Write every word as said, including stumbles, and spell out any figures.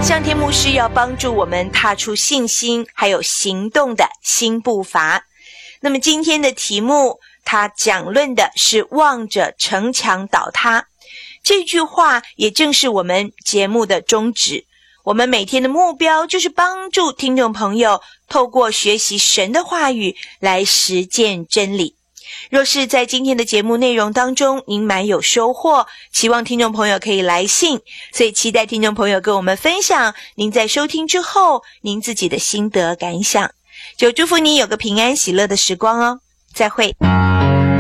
向天牧师要帮助我们踏出信心还有行动的新步伐。那么今天的题目，他讲论的是望着城墙倒塌。这句话也正是我们节目的宗旨。我们每天的目标就是帮助听众朋友透过学习神的话语来实践真理。若是在今天的节目内容当中您蛮有收获，期望听众朋友可以来信，所以期待听众朋友跟我们分享您在收听之后您自己的心得感想。就祝福你有个平安喜乐的时光哦，再会。